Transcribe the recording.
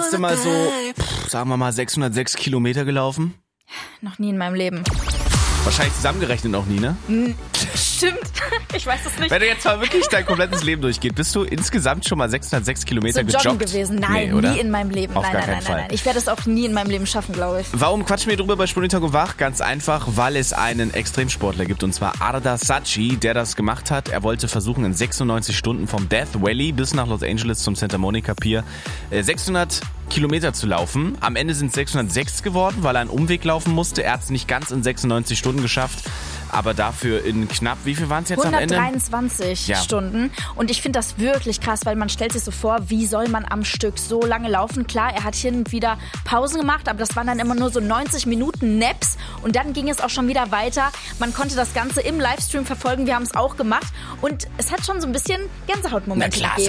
Bist du mal so, sagen wir mal, 606 Kilometer gelaufen? Noch nie in meinem Leben. Wahrscheinlich zusammengerechnet noch nie, ne? Stimmt, ich weiß es nicht. Wenn du jetzt mal wirklich dein komplettes Leben durchgeht, bist du insgesamt schon mal 606 Kilometer so joggen gejoggt? gewesen. Nein, nee, nie in meinem Leben. Auf gar keinen Fall. Nein. Ich werde es auch nie in meinem Leben schaffen, glaube ich. Warum quatschen wir drüber bei Spunitalk und Wach? Ganz einfach, weil es einen Extremsportler gibt, und zwar Arda Sachi, der das gemacht hat. Er wollte versuchen, in 96 Stunden vom Death Valley bis nach Los Angeles zum Santa Monica Pier 600 Kilometer zu laufen. Am Ende sind es 606 geworden, weil er einen Umweg laufen musste. Er hat es nicht ganz in 96 Stunden geschafft, aber dafür in knapp, wie viel waren es jetzt am Ende? 123 Stunden. Und ich finde das wirklich krass, weil man stellt sich so vor, wie soll man am Stück so lange laufen? Klar, er hat hin und wieder Pausen gemacht, aber das waren dann immer nur so 90 Minuten Naps und dann ging es auch schon wieder weiter. Man konnte das Ganze im Livestream verfolgen, wir haben es auch gemacht und es hat schon so ein bisschen Gänsehautmomente gegeben.